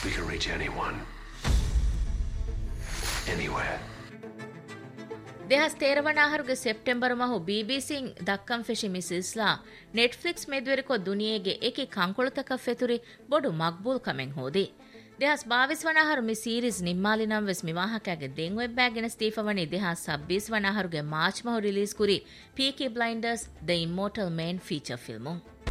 We can reach anyone. Anywhere. දෙහස් තේරවනාහරුගේ September ಮಹು ಬಿಬಿಸಿಂಗ್ ದಕ್ಕಂ ಫೆಶಿ ಮಿಸಿಸ್ಲಾ Netflix ಮೆದ್ವೆರಿಕೊ ದುನಿಯೆಗೆ ಏಕಿ ಕಂಕೊಳತಕ ಫೆತುರಿ ಬೊಡು Maqbool Kameng ಹೋದಿ දෙහස් 22 වනාහරු මේ series නිම්මාලිනම් වෙස් මිවාහකගේ දෙන් වෙබ් බෑගෙන ස්ටීෆවනි දෙහස් 26 වනාහරුගේ මාර්ච් මහ රිලීස් කුරි පීකී බ්ලයින්ඩර්ස් ද ඉමෝටල් මේන් ෆීචර් ෆිල්මුන්